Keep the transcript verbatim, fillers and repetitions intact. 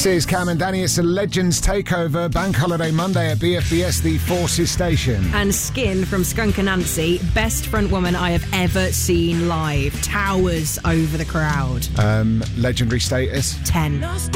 This is Cam and Danny. It's a Legends Takeover Bank Holiday Monday at B F B S, the Forces Station. And Skin from Skunk Anansi, best front woman I have ever seen live. Towers over the crowd. Um, legendary status. ten.